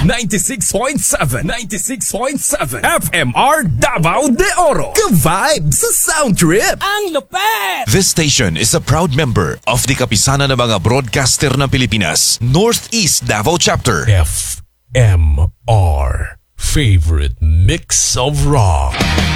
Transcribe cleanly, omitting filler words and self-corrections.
96.7 FMR Davao de Oro. Ka-vibe sa sound trip. Ang lupet! This station is a proud member of the Kapisanan ng mga Broadcaster ng Pilipinas, Northeast Davao Chapter. FMR. Favorite mix of rock.